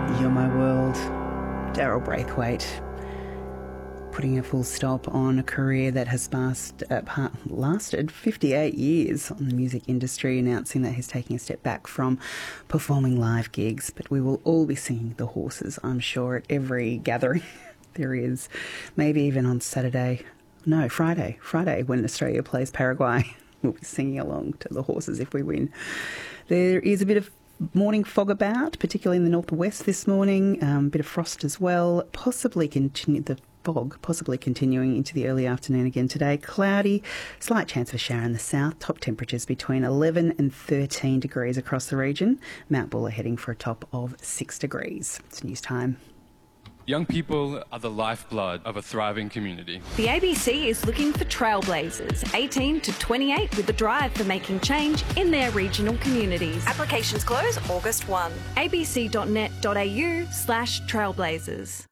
You're My World. Daryl Braithwaite putting a full stop on a career that has lasted 58 years on the music industry, announcing that he's taking a step back from performing live gigs. But we will all be singing The Horses, I'm sure, at every gathering there is. Maybe even on Friday when Australia plays Paraguay. We'll be singing along to The Horses if we win. There is a bit of morning fog about, particularly in the northwest this morning. A bit of frost as well. Possibly continuing into the early afternoon again today. Cloudy, slight chance of a shower in the south. Top temperatures between 11 and 13 degrees across the region. Mount Buller heading for a top of 6 degrees. It's news time. Young people are the lifeblood of a thriving community. The ABC is looking for trailblazers, 18 to 28, with a drive for making change in their regional communities. Applications close August 1. abc.net.au/trailblazers.